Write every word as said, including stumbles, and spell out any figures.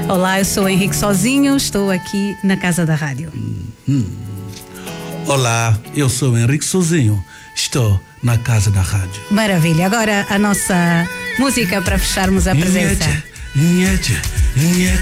Olá, eu sou o Henrique Sozinho, estou aqui na Casa da Rádio. Hum. Olá, eu sou o Henrique Sozinho, estou na Casa da Rádio. Maravilha, agora a nossa música para fecharmos a presença. Nhete, nhete, nhete.